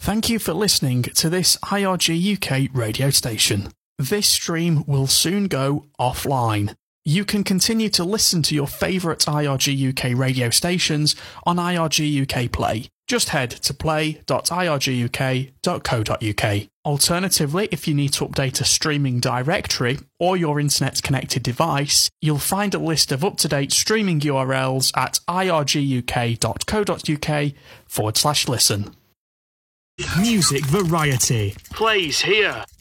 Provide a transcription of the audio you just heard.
Thank you for listening to this IRG UK radio station. This stream will soon go offline. You can continue to listen to your favourite IRG UK radio stations on IRG UK Play. Just head to play.irguk.co.uk. Alternatively, if you need to update a streaming directory or your internet-connected device, you'll find a list of up-to-date streaming URLs at irguk.co.uk/listen. Music variety plays here.